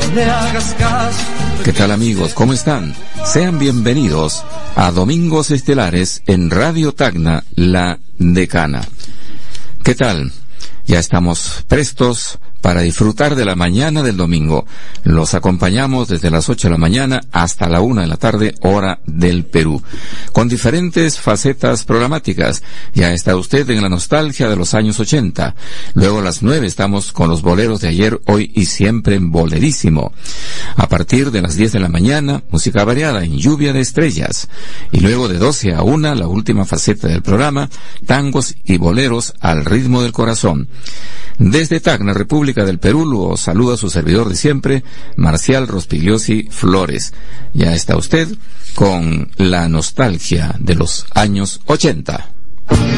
me hagas caso. ¿Qué tal, amigos? ¿Cómo están? Sean bienvenidos a Domingos Estelares en Radio Tacna, La Decana. ¿Qué tal? Ya estamos prestos para disfrutar de la mañana del domingo. Los acompañamos desde las 8 de la mañana hasta la 1 de la tarde, hora del Perú, con diferentes facetas programáticas. Ya está usted en la nostalgia de los años 80. Luego a las 9 estamos con los boleros de ayer, hoy y siempre en Bolerísimo. A partir de las 10 de la mañana, música variada en Lluvia de Estrellas. Y luego de 12 a 1, la última faceta del programa, tangos y boleros al ritmo del corazón. Desde Tacna, República del Perú, lo saluda su servidor de siempre, Marcial Rospigliosi Flores. Ya está usted con la nostalgia de los años 80.